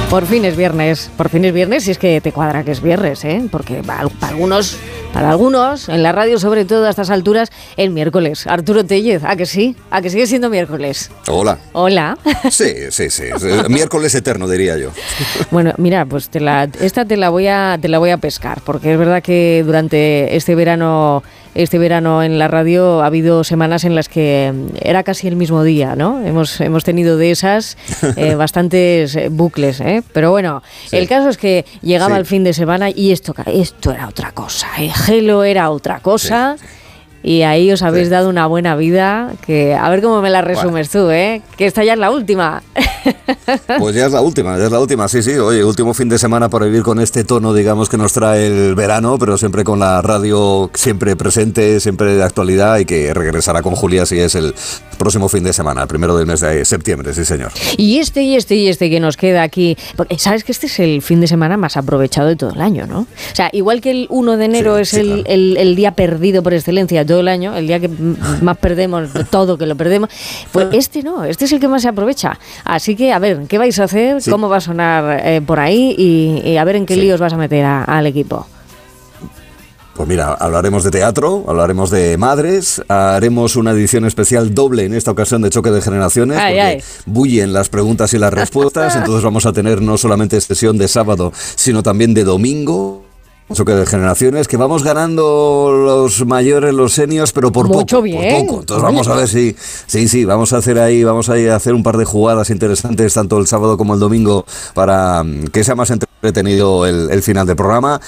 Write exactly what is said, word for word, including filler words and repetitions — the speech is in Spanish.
Por fin es viernes, por fin es viernes, si es que te cuadra que es viernes, ¿eh? Porque para algunos, para algunos, en la radio sobre todo a estas alturas, el miércoles. Arturo Tellez, ¿a que sí? ¿A que sigue siendo miércoles? Hola. Hola. Sí, sí, sí, miércoles eterno diría yo. Bueno, mira, pues te la, esta te la voy a, te la voy a pescar, porque es verdad que durante este verano... Este verano en la radio ha habido semanas en las que era casi el mismo día, ¿no? Hemos, hemos tenido de esas eh, bastantes bucles, ¿eh? Pero bueno, sí. El caso es que llegaba sí. el fin de semana y esto, esto era otra cosa, el Gelo era otra cosa. Sí. Y ahí os habéis sí. dado una buena vida, que a ver cómo me la resumes bueno. tú, ¿eh? Que esta ya es la última. Pues ya es la última, ya es la última, sí, sí. Oye, último fin de semana para vivir con este tono, digamos, que nos trae el verano, pero siempre con la radio siempre presente, siempre de actualidad, y que regresará con Julia si es el próximo fin de semana, el primero del mes de septiembre, sí señor. Y este, y este, y este que nos queda aquí, porque sabes que este es el fin de semana más aprovechado de todo el año, ¿no? O sea, igual que el uno de enero sí, es sí, el, claro. el, el día perdido por excelencia todo el año, el día que más perdemos, todo que lo perdemos, pues este no, este es el que más se aprovecha. Así que, a ver, ¿qué vais a hacer? Sí. ¿Cómo va a sonar eh, por ahí? Y, y a ver en qué sí. líos vas a meter a, al equipo. Pues mira, hablaremos de teatro, hablaremos de madres, haremos una edición especial doble en esta ocasión de Choque de Generaciones, ay, porque ay. bullen las preguntas y las respuestas, entonces vamos a tener no solamente sesión de sábado, sino también de domingo. Choque de generaciones, que vamos ganando los mayores, los seniors, pero por Mucho poco, bien. por poco. Entonces vamos a ver si, sí, sí, vamos a hacer ahí, vamos a, ir a hacer un par de jugadas interesantes, tanto el sábado como el domingo, para que sea más entretenido el, el final del programa.